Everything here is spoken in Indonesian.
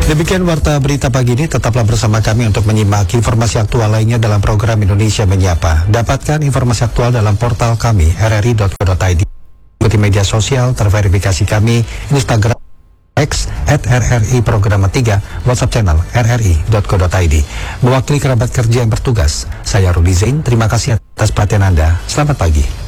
Demikian warta berita pagi ini, tetaplah bersama kami untuk menyimak informasi aktual lainnya dalam program Indonesia Menyapa. Dapatkan informasi aktual dalam portal kami rri.co.id. Ikuti media sosial terverifikasi kami, Instagram X @RRI Programa 3, WhatsApp channel rri.co.id. Mewakili kerabat kerja yang bertugas, saya Rudi Zain, terima kasih atas perhatian Anda. Selamat pagi.